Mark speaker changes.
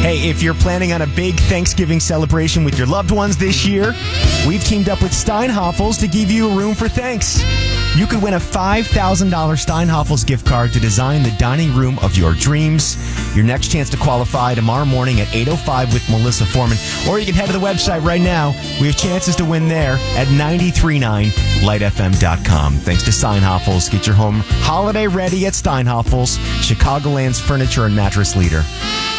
Speaker 1: Hey, if you're planning on a big Thanksgiving celebration with your loved ones this year, we've teamed up with Steinhoffels to give you a room for thanks. You could win a $5,000 Steinhoffels gift card to design the dining room of your dreams. Your next chance to qualify tomorrow morning at 8:05 with Melissa Foreman. Or you can head to the website right now. We have chances to win there at 939lightfm.com. Thanks to Steinhoffels. Get your home holiday ready at Steinhoffels, Chicagoland's furniture and mattress leader.